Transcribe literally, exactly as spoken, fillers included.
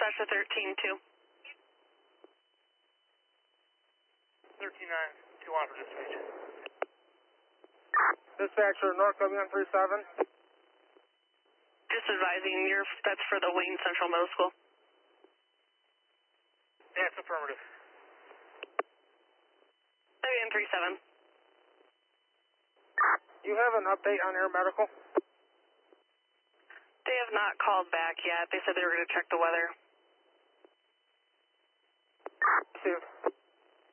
dispatch to thirteen two. thirteen nine, two one for dispatch. Dispatcher, North W one three seven. Just advising, your that's for the Wayne Central Middle School. Yes, affirmative. W one three seven. You have an update on air medical? They have not called back yet. They said they were going to check the weather. Two.